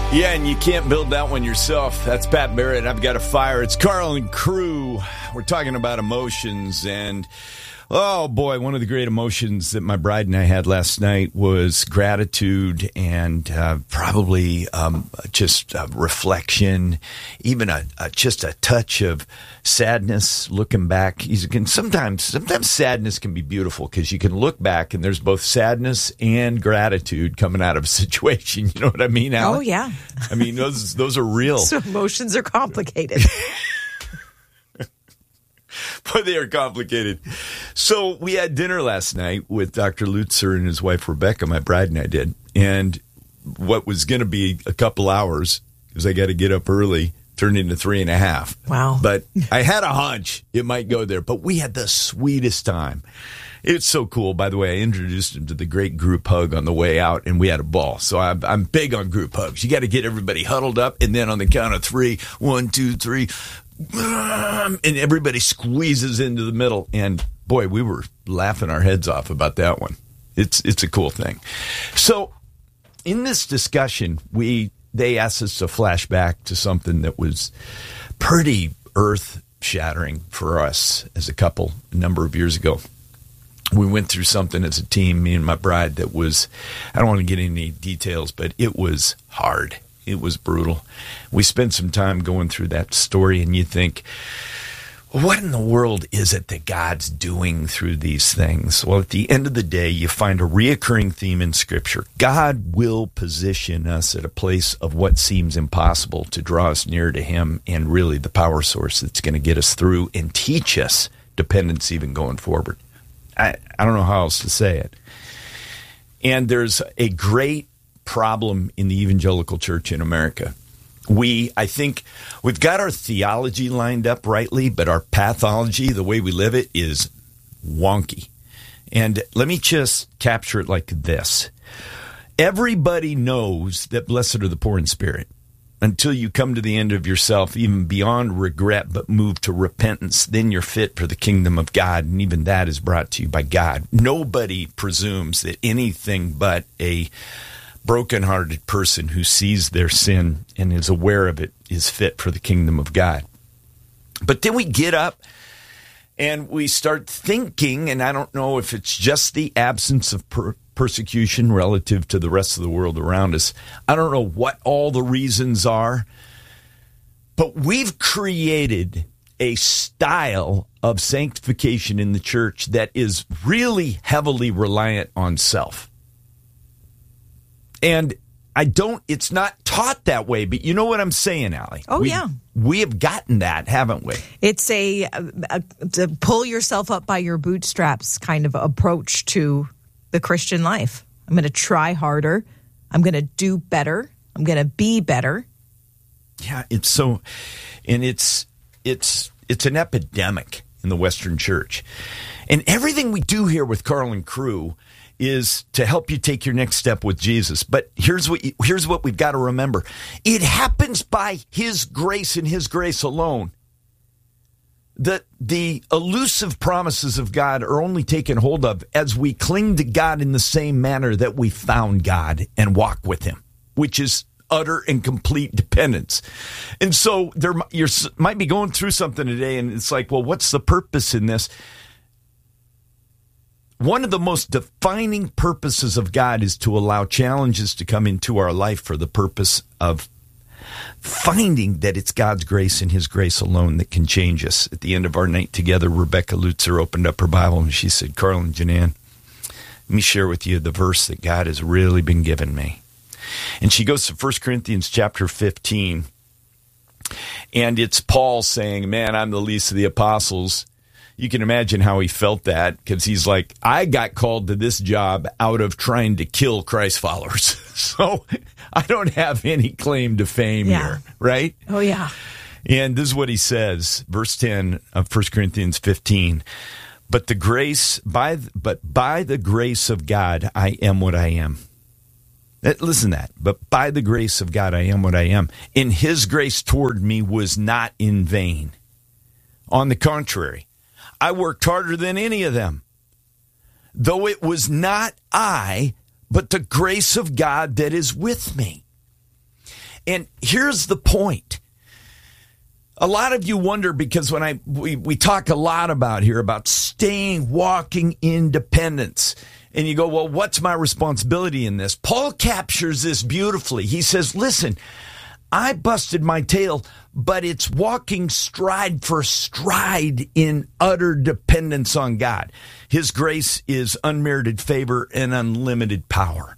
Yeah, and you can't build that one yourself. That's Pat Barrett. I've got a fire. It's Carl and Crew. We're talking about emotions, and oh boy, one of the great emotions that my bride and I had last night was gratitude and probably just reflection, even just a touch of sadness looking back. Sometimes sadness can be beautiful because you can look back and there's both sadness and gratitude coming out of a situation. You know what I mean, Alan? Oh, yeah. I mean, those are real. So emotions are complicated. But they are complicated. So we had dinner last night with Dr. Lutzer and his wife, Rebecca, my bride and I did. And what was going to be a couple hours, because I got to get up early, turned into 3.5. Wow. But I had a hunch it might go there. But we had the sweetest time. It's so cool. By the way, I introduced him to the great group hug on the way out, and we had a ball. So I'm big on group hugs. You got to get everybody huddled up, and then on the count of 3, 1, 2, 3, and everybody squeezes into the middle. And boy, we were laughing our heads off about that one. It's a cool thing. So in this discussion, they asked us to flash back to something that was pretty earth-shattering for us as a couple a number of years ago. We went through something as a team, me and my bride, that was, I don't want to get into any details, but it was hard. It was brutal. We spent some time going through that story, and you think, what in the world is it that God's doing through these things? Well, at the end of the day, you find a reoccurring theme in Scripture. God will position us at a place of what seems impossible to draw us near to Him, and really the power source that's going to get us through and teach us dependence even going forward. I don't know how else to say it. And there's a great problem in the evangelical church in America. I think we've got our theology lined up rightly, but our pathology, the way we live it, is wonky. And let me just capture it like this. Everybody knows that blessed are the poor in spirit, until you come to the end of yourself, even beyond regret, but move to repentance. Then you're fit for the kingdom of God, and even that is brought to you by God. Nobody presumes that anything but a brokenhearted person who sees their sin and is aware of it is fit for the kingdom of God. But then we get up and we start thinking, and I don't know if it's just the absence of persecution relative to the rest of the world around us. I don't know what all the reasons are, but we've created a style of sanctification in the church that is really heavily reliant on self. And it's not taught that way, but you know what I'm saying, Allie? Oh, yeah. We have gotten that, haven't we? It's a pull yourself up by your bootstraps kind of approach to the Christian life. I'm going to try harder. I'm going to do better. I'm going to be better. Yeah, it's an epidemic in the Western church. And everything we do here with Carl and Crew is to help you take your next step with Jesus. But here's what we've got to remember. It happens by His grace and His grace alone. The elusive promises of God are only taken hold of as we cling to God in the same manner that we found God and walk with Him, which is utter and complete dependence. And so you might be going through something today, and it's like, well, what's the purpose in this? One of the most defining purposes of God is to allow challenges to come into our life for the purpose of finding that it's God's grace and His grace alone that can change us. At the end of our night together, Rebecca Lutzer opened up her Bible and she said, Carl and Janan, let me share with you the verse that God has really been giving me. And she goes to 1 Corinthians chapter 15, and it's Paul saying, man, I'm the least of the apostles. You can imagine how he felt that, because he's like, I got called to this job out of trying to kill Christ followers. So I don't have any claim to fame here, right? Oh, yeah. And this is what he says, verse 10 of 1 Corinthians 15. But by the grace of God, I am what I am. Listen to that. But by the grace of God, I am what I am. And His grace toward me was not in vain. On the contrary, I worked harder than any of them, though it was not I, but the grace of God that is with me. And here's the point. A lot of you wonder, because when we talk a lot about here about walking in dependence. And you go, well, what's my responsibility in this? Paul captures this beautifully. He says, listen, I busted my tail, but it's walking stride for stride in utter dependence on God. His grace is unmerited favor and unlimited power.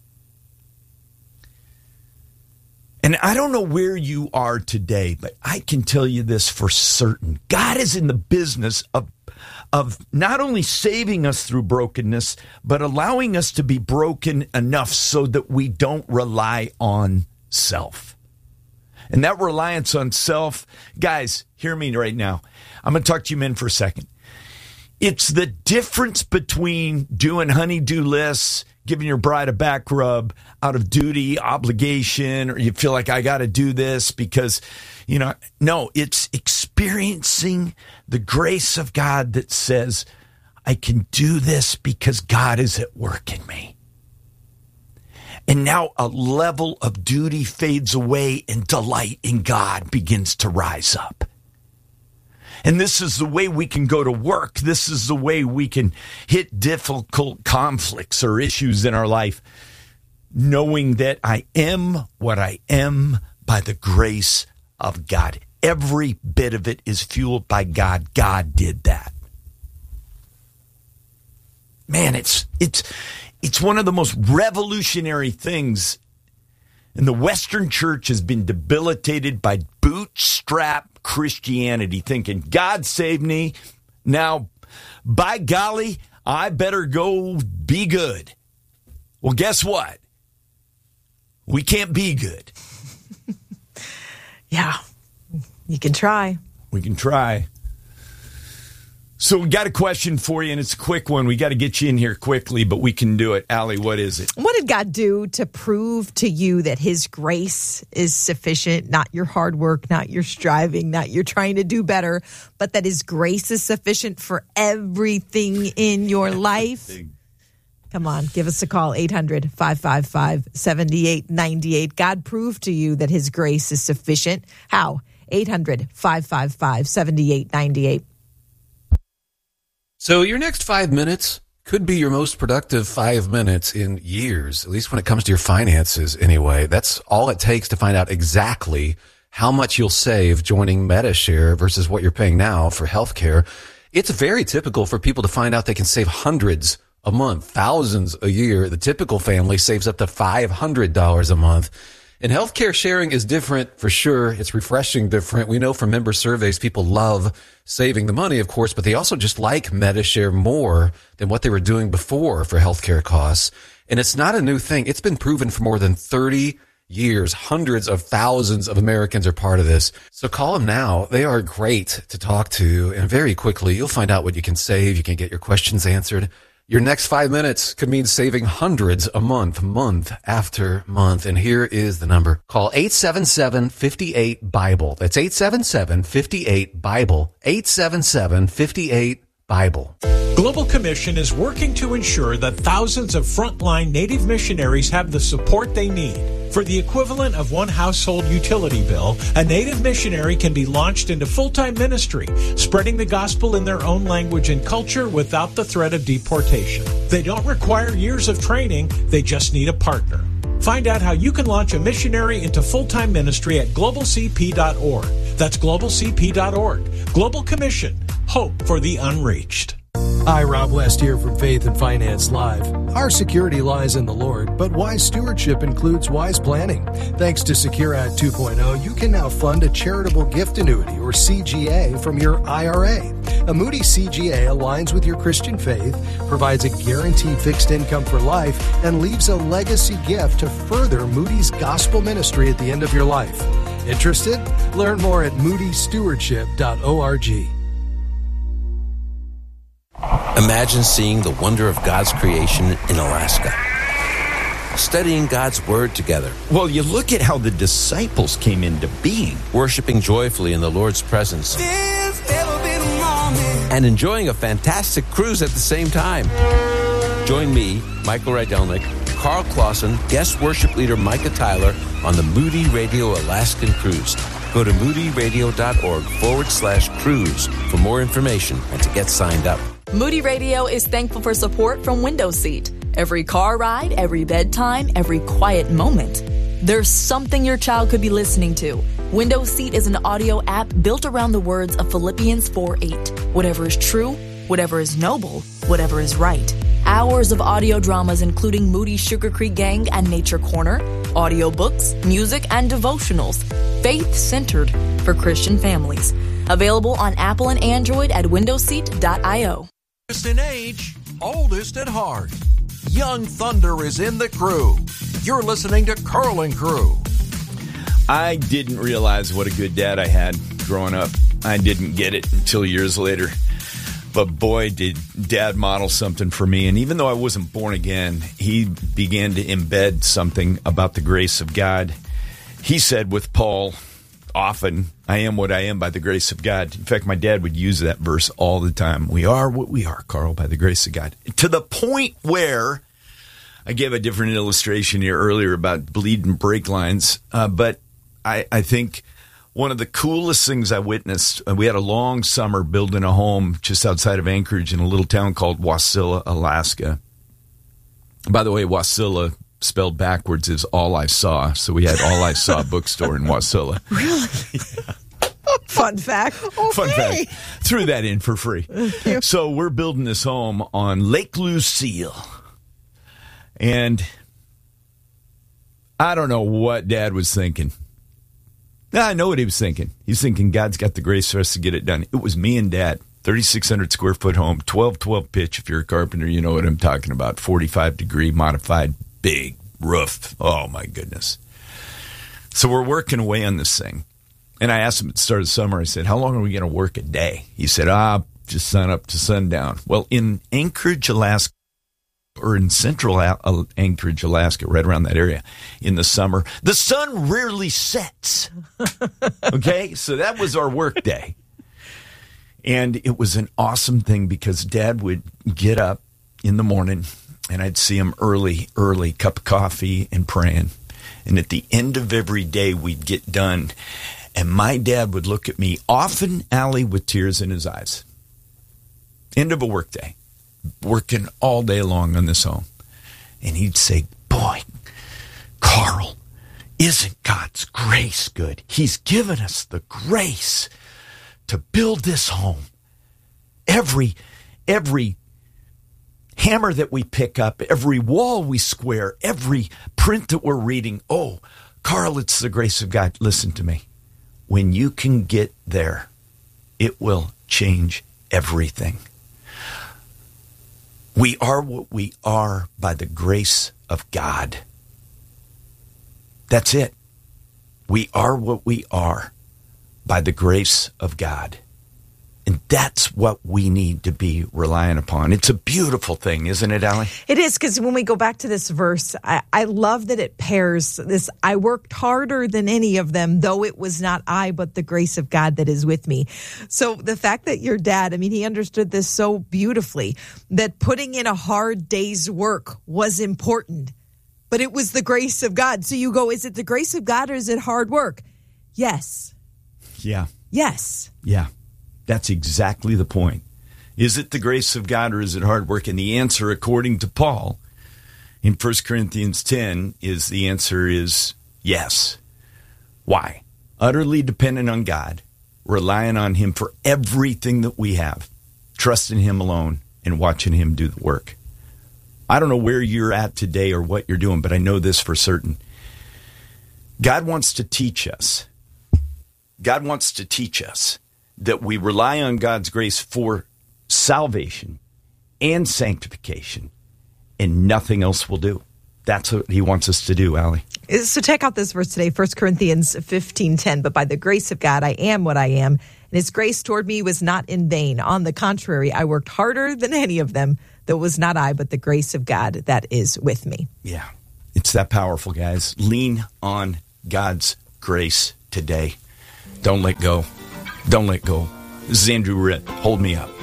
And I don't know where you are today, but I can tell you this for certain. God is in the business of not only saving us through brokenness, but allowing us to be broken enough so that we don't rely on self. And that reliance on self, guys, hear me right now. I'm going to talk to you men for a second. It's the difference between doing honey-do lists, giving your bride a back rub out of duty, obligation, or you feel like I got to do this because, no, it's experiencing the grace of God that says, I can do this because God is at work in me. And now a level of duty fades away and delight in God begins to rise up. And this is the way we can go to work. This is the way we can hit difficult conflicts or issues in our life, knowing that I am what I am by the grace of God. Every bit of it is fueled by God. God did that. Man, it's one of the most revolutionary things. And the Western church has been debilitated by bootstrap Christianity, thinking, God saved me. Now, by golly, I better go be good. Well, guess what? We can't be good. Yeah, you can try. We can try. So we got a question for you, and it's a quick one. We got to get you in here quickly, but we can do it. Allie, what is it? What did God do to prove to you that his grace is sufficient, not your hard work, not your striving, not your trying to do better, but that his grace is sufficient for everything in your life? Come on, give us a call, 800-555-7898. God proved to you that his grace is sufficient. How? 800-555-7898. So your next 5 minutes could be your most productive 5 minutes in years, at least when it comes to your finances anyway. That's all it takes to find out exactly how much you'll save joining Medi-Share versus what you're paying now for healthcare. It's very typical for people to find out they can save hundreds a month, thousands a year. The typical family saves up to $500 a month. And healthcare sharing is different for sure. It's refreshing different. We know from member surveys, people love saving the money, of course, but they also just like Medi-Share more than what they were doing before for healthcare costs. And it's not a new thing. It's been proven for more than 30 years. Hundreds of thousands of Americans are part of this. So call them now. They are great to talk to. And very quickly, you'll find out what you can save. You can get your questions answered. Your next 5 minutes could mean saving hundreds a month, month after month. And here is the number. Call 877-58-BIBLE. That's 877-58-BIBLE. 877-58-BIBLE. Global Commission is working to ensure that thousands of frontline Native missionaries have the support they need. For the equivalent of one household utility bill, a Native missionary can be launched into full-time ministry, spreading the gospel in their own language and culture without the threat of deportation. They don't require years of training, they just need a partner. Find out how you can launch a missionary into full-time ministry at globalcp.org. That's globalcp.org. Global Commission. Hope for the unreached. Hi, Rob West here from Faith and Finance Live. Our security lies in the Lord, but wise stewardship includes wise planning. Thanks to Secure Act 2.0, you can now fund a charitable gift annuity, or CGA, from your IRA. A Moody CGA aligns with your Christian faith, provides a guaranteed fixed income for life, and leaves a legacy gift to further Moody's gospel ministry at the end of your life. Interested? Learn more at moodystewardship.org. Imagine seeing the wonder of God's creation in Alaska, studying God's Word together. Well, you look at how the disciples came into being. Worshiping joyfully in the Lord's presence. And enjoying a fantastic cruise at the same time. Join me, Michael Rydelnik, Carl Clausen, guest worship leader Micah Tyler on the Moody Radio Alaskan Cruise. Go to moodyradio.org/cruise for more information and to get signed up. Moody Radio is thankful for support from Window Seat. Every car ride, every bedtime, every quiet moment. There's something your child could be listening to. Window Seat is an audio app built around the words of Philippians 4:8. Whatever is true, whatever is noble, whatever is right. Hours of audio dramas including Moody's Sugar Creek Gang and Nature Corner, audiobooks, music, and devotionals. Faith-centered for Christian families. Available on Apple and Android at windowseat.io. Oldest in age, oldest at heart. Young Thunder is in the crew. You're listening to Carl and Crew. I didn't realize what a good dad I had growing up. I didn't get it until years later. But boy, did Dad model something for me. And even though I wasn't born again, he began to embed something about the grace of God. He said with Paul, often, I am what I am by the grace of God. In fact, my dad would use that verse all the time. We are what we are, Carl, by the grace of God. To the point where, I gave a different illustration here earlier about bleed and break lines, but I think one of the coolest things I witnessed, we had a long summer building a home just outside of Anchorage in a little town called Wasilla, Alaska. By the way, Wasilla, spelled backwards, is All I Saw. So we had All I Saw bookstore in Wasilla. Really? Yeah. Fun fact. Okay. Fun fact. Threw that in for free. So we're building this home on Lake Lucille. And I don't know what Dad was thinking. I know what he was thinking. He's thinking God's got the grace for us to get it done. It was me and Dad. 3,600 square foot home, 12 pitch. If you're a carpenter, you know what I'm talking about. 45 degree modified, big roof. Oh, my goodness. So we're working away on this thing. And I asked him at the start of the summer, I said, how long are we going to work a day? He said, just sun up to sundown. Well, in Anchorage, Alaska, or in central Anchorage, Alaska, right around that area, in the summer, the sun rarely sets. Okay? So that was our work day. And it was an awesome thing because Dad would get up in the morning and I'd see him early, cup of coffee and praying. And at the end of every day, we'd get done. And my dad would look at me, often, Allie, with tears in his eyes. End of a work day. Working all day long on this home. And he'd say, boy, Carl, isn't God's grace good? He's given us the grace to build this home. Every hammer that we pick up, every wall we square, every print that we're reading. Oh, Carl, it's the grace of God. Listen to me. When you can get there, it will change everything. We are what we are by the grace of God. That's it. We are what we are by the grace of God. And that's what we need to be relying upon. It's a beautiful thing, isn't it, Allie? It is, because when we go back to this verse, I love that it pairs this, I worked harder than any of them, though it was not I, but the grace of God that is with me. So the fact that your dad, I mean, he understood this so beautifully, that putting in a hard day's work was important, but it was the grace of God. So you go, is it the grace of God or is it hard work? Yes. Yeah. Yes. Yeah. That's exactly the point. Is it the grace of God or is it hard work? And the answer, according to Paul, in 1 Corinthians 10, is the answer is yes. Why? Utterly dependent on God, relying on Him for everything that we have, trusting Him alone, and watching Him do the work. I don't know where you're at today or what you're doing, but I know this for certain. God wants to teach us. God wants to teach us that we rely on God's grace for salvation and sanctification, and nothing else will do. That's what He wants us to do, Allie. So check out this verse today, 1 Corinthians 15:10. But by the grace of God, I am what I am, and His grace toward me was not in vain. On the contrary, I worked harder than any of them, though it was not I, but the grace of God that is with me. Yeah, it's that powerful, guys. Lean on God's grace today. Don't let go. Don't let go. This is Andrew Ritt. Hold me up.